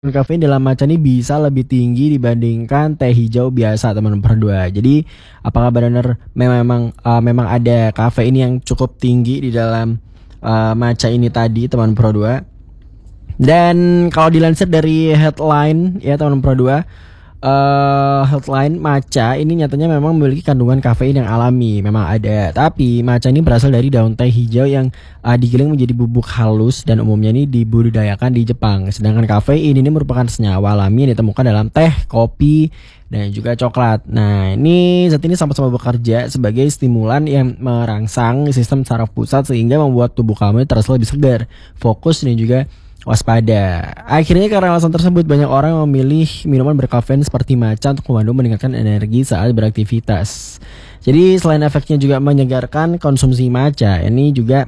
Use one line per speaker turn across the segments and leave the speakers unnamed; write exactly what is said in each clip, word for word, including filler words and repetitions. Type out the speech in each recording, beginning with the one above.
Kafein dalam matcha ini bisa lebih tinggi dibandingkan teh hijau biasa teman berdua. Jadi apakah benar memang uh, memang ada kafein yang cukup tinggi di dalam uh, matcha ini tadi teman berdua? Dan kalau dilansir dari headline ya teman berdua, uh, headline matcha ini nyatanya memang memiliki kandungan kafein yang alami, memang ada. Tapi matcha ini berasal dari daun teh hijau yang uh, digiling menjadi bubuk halus dan umumnya ini dibudidayakan di Jepang. Sedangkan kafein ini merupakan senyawa alami yang ditemukan dalam teh, kopi, dan juga coklat. Nah, ini saat ini sama-sama bekerja sebagai stimulan yang merangsang sistem saraf pusat sehingga membuat tubuh kamu terasa lebih segar, fokus, dan juga waspada. Akhirnya karena alasan tersebut banyak orang memilih minuman berkafein seperti matcha untuk membantu meningkatkan energi saat beraktivitas. Jadi selain efeknya juga menyegarkan, konsumsi matcha ini juga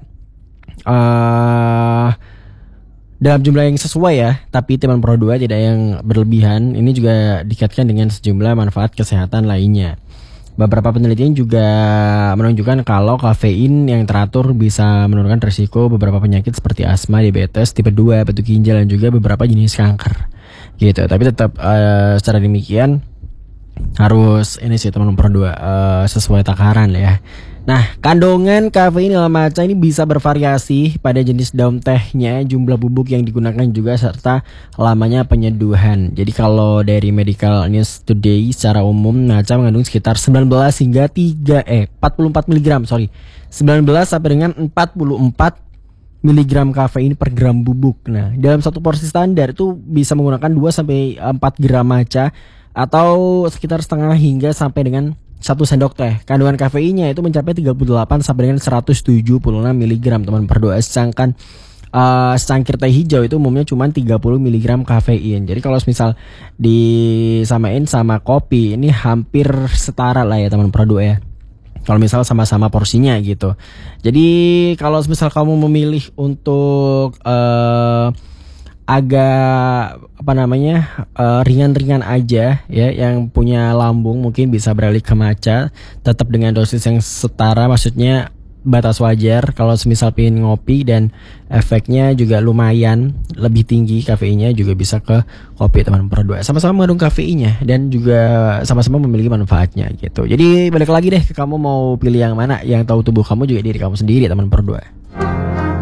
uh, dalam jumlah yang sesuai ya, tapi teman Pro dua tidak yang berlebihan. Ini juga dikaitkan dengan sejumlah manfaat kesehatan lainnya. Beberapa penelitian juga menunjukkan kalau kafein yang teratur bisa menurunkan risiko beberapa penyakit seperti asma, diabetes, tipe dua, batu ginjal, dan juga beberapa jenis kanker. Gitu. Tapi tetap uh, secara demikian harus ini sih teman Pro dua uh, sesuai takaran ya. Nah, kandungan kafein dalam matcha ini bisa bervariasi pada jenis daun tehnya, jumlah bubuk yang digunakan juga, serta lamanya penyeduhan. Jadi kalau dari Medical News Today secara umum matcha mengandung sekitar sembilan belas hingga tiga eh empat puluh empat miligram, sorry. sembilan belas sampai dengan empat puluh empat miligram kafein per gram bubuk. Nah, dalam satu porsi standar itu bisa menggunakan dua sampai empat gram matcha atau sekitar setengah hingga sampai dengan satu sendok teh. Kandungan kafeinnya itu mencapai tiga puluh delapan sampai dengan seratus tujuh puluh enam miligram teman berdua. Sedangkan uh, secangkir teh hijau itu umumnya cuma tiga puluh miligram kafein. Jadi kalau misal disamain sama kopi ini hampir setara lah ya teman berdua ya. Kalau misal sama-sama porsinya gitu. Jadi kalau misal kamu memilih untuk uh, agak apa namanya uh, ringan-ringan aja ya, yang punya lambung mungkin bisa beralih ke matcha, tetap dengan dosis yang setara, maksudnya batas wajar. Kalau semisal pengen ngopi dan efeknya juga lumayan lebih tinggi kafeinnya, juga bisa ke kopi teman berdua. Sama-sama mengandung kafeinnya dan juga sama-sama memiliki manfaatnya gitu. Jadi balik lagi deh ke kamu mau pilih yang mana, yang tahu tubuh kamu juga diri kamu sendiri teman berdua.